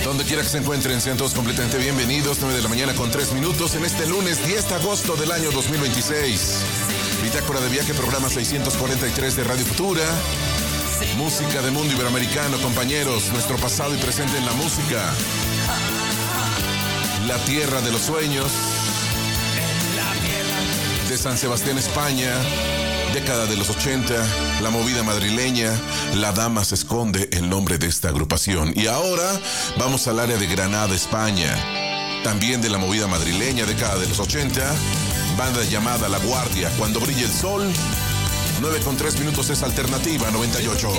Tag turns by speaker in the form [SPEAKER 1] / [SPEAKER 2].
[SPEAKER 1] Donde quiera que se encuentren, sean todos completamente bienvenidos. 9 de la mañana con 3 minutos en este lunes 10 de agosto del año 2026. Bitácora de viaje, programa 643 de Radio Futura. Música de mundo iberoamericano, compañeros. Nuestro pasado y presente en la música. La tierra de los sueños. De San Sebastián, España. Década de los 80, la movida madrileña, La Dama se esconde, el nombre de esta agrupación. Y ahora vamos al área de Granada, España. También de la movida madrileña, década de los 80, banda llamada La Guardia, Cuando brille el sol. 9 con 3 minutos es Alternativa 98.